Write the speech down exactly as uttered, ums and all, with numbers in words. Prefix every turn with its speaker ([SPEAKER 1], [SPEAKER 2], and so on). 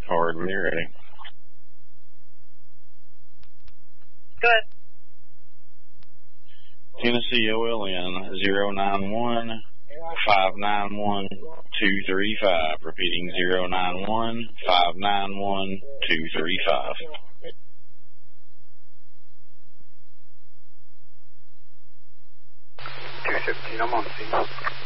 [SPEAKER 1] Hard when you're ready.
[SPEAKER 2] Go ahead.
[SPEAKER 1] Tennessee O L N zero nine one five nine one two three five. Repeating zero nine one five nine one two three five.
[SPEAKER 2] two fifteen, I'm on scene.